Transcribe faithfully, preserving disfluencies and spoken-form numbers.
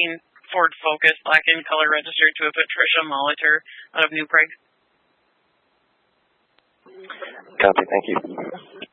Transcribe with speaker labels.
Speaker 1: nineteen Ford Focus, black in color, registered to a Patricia Molitor out of New Prague.
Speaker 2: Copy, thank you.